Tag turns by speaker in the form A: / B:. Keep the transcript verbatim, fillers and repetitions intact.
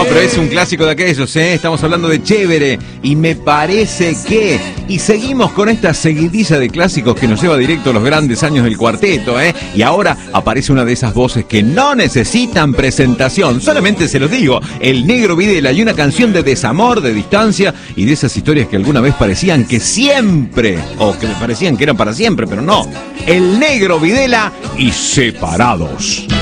A: pero es un clásico de aquellos, ¿eh? Estamos hablando de Chévere y me parece que... Y seguimos con esta seguidilla de clásicos que nos lleva directo a los grandes años del cuarteto, ¿eh? Y ahora aparece una de esas voces que no necesitan presentación, solamente se los digo, el Negro Videla y una canción de desamor, de distancia y de esas historias que alguna vez parecían que siempre, o que me parecían que eran para siempre, pero no. El Negro Videla y Separados.